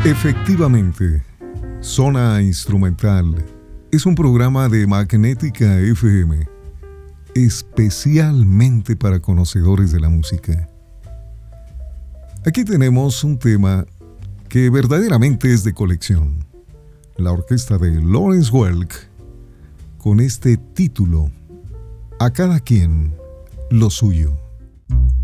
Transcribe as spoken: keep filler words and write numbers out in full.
Efectivamente, Zona Instrumental es un programa de Magnética F M, especialmente para conocedores de la música. Aquí tenemos un tema que verdaderamente es de colección. La orquesta de Lawrence Welk, con este título, A cada quien lo suyo.